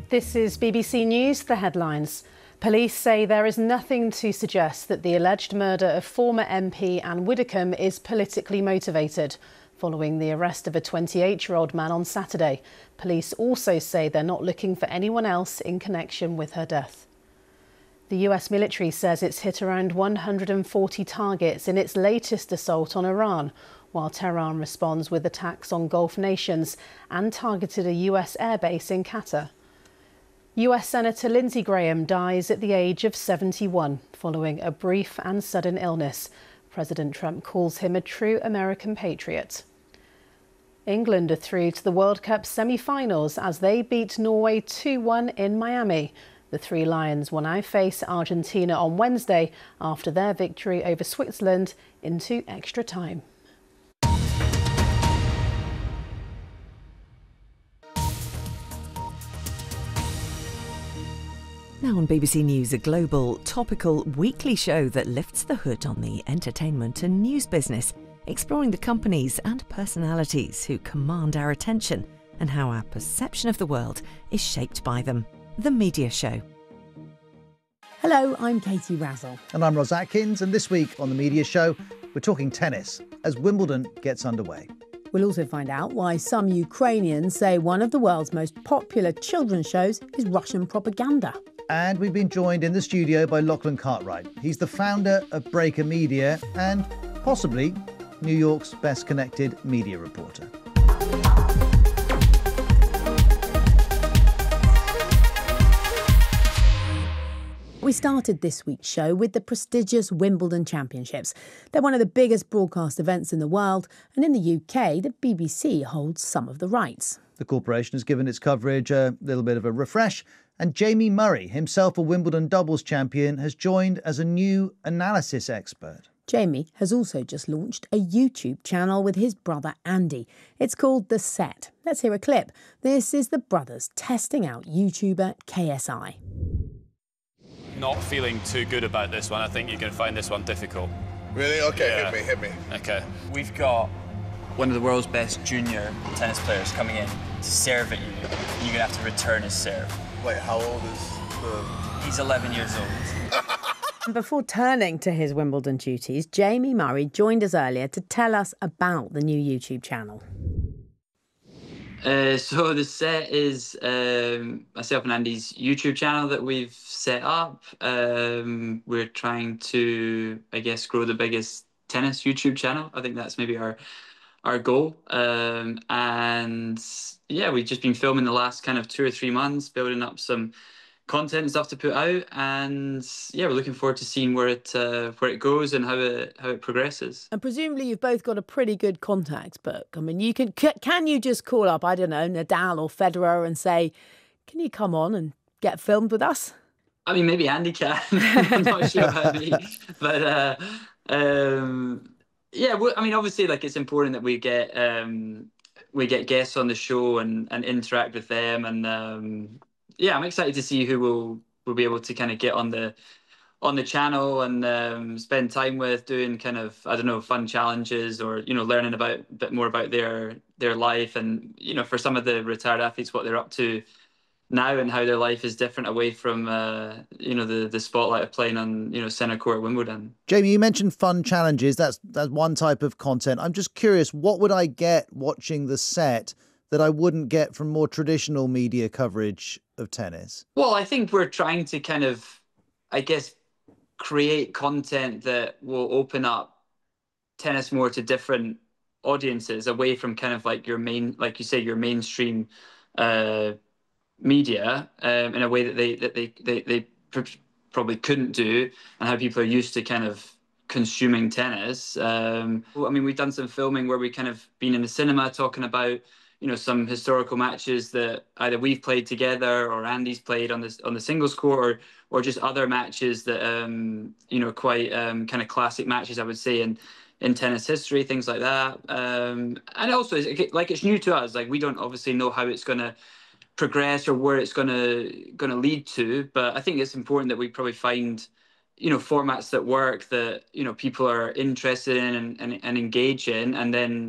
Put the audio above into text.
This is BBC News, the headlines. Police say there is nothing to suggest that the alleged murder of former MP Anne Widdecombe is politically motivated, following the arrest of a 28-year-old man on Saturday. Police also say they're not looking for anyone else in connection with her death. The US military says it's hit around 140 targets in its latest assault on Iran, while Tehran responds with attacks on Gulf nations and targeted a US airbase in Qatar. US Senator Lindsey Graham dies at the age of 71 following a brief and sudden illness. President Trump calls him a true American patriot. England are through to the World Cup semi-finals as they beat Norway 2-1 in Miami. The Three Lions will now face Argentina on Wednesday after their victory over Switzerland into extra time. Now on BBC News, a global, topical, weekly show that lifts the hood on the entertainment and news business, exploring the companies and personalities who command our attention and how our perception of the world is shaped by them. The Media Show. Hello, I'm Katie Razzle. And I'm Ros Atkins, and this week on The Media Show, we're talking tennis as Wimbledon gets underway. We'll also find out why some Ukrainians say one of the world's most popular children's shows is Russian propaganda. And we've been joined in the studio by Lachlan Cartwright. He's the founder of Breaker Media and possibly New York's best connected media reporter. We started this week's show with the prestigious Wimbledon Championships. They're one of the biggest broadcast events in the world, and in the UK, the BBC holds some of the rights. The corporation has given its coverage a little bit of a refresh, and Jamie Murray, himself a Wimbledon doubles champion, has joined as a new analysis expert. Jamie has also just launched a YouTube channel with his brother Andy. It's called The Set. Let's hear a clip. This is the brothers testing out YouTuber KSI. Not feeling too good about this one. I think you're going to find this one difficult. Really? Okay, Yeah. hit me. Okay. We've got one of the world's best junior tennis players coming in to serve at you. You're going to have to return his serve. Wait, how old is the... He's 11 years old. Before turning to his Wimbledon duties, Jamie Murray joined us earlier to tell us about the new YouTube channel. So The Set is myself and Andy's YouTube channel that we've set up. We're trying to, I guess, grow the biggest tennis YouTube channel. I think that's maybe our goal. And yeah, we've just been filming the last kind of 2 or 3 months, building up some content and stuff to put out. And yeah, we're looking forward to seeing where it goes and how it progresses. And presumably you've both got a pretty good contacts book. I mean, can you just call up, I don't know, Nadal or Federer and say, can you come on and get filmed with us? I mean, maybe Andy can. I'm not sure about me. But yeah, I mean, obviously, like, it's important that we get guests on the show and interact with them. And yeah, I'm excited to see who we'll be able to kind of get on the channel and spend time with, doing kind of, I don't know, fun challenges or, you know, learning a bit more about their life and, you know, for some of the retired athletes, what they're up to now and how their life is different away from, you know, the spotlight of playing on, you know, centre court at Wimbledon. Jamie, you mentioned fun challenges. That's one type of content. I'm just curious, what would I get watching The Set that I wouldn't get from more traditional media coverage of tennis? Well, I think we're trying to kind of, I guess, create content that will open up tennis more to different audiences away from kind of like your main, like you say, your mainstream media in a way that they probably couldn't do, and how people are used to kind of consuming tennis. I mean, we've done some filming where we kind of been in the cinema talking about, you know, some historical matches that either we've played together or Andy's played on the singles court, or just other matches that you know, quite kind of classic matches, I would say, in tennis history, things like that. And also, it's new to us. Like, we don't obviously know how it's going to progress or where it's going to lead to, but I think it's important that we probably find, you know, formats that work, that, you know, people are interested in and engage in, and then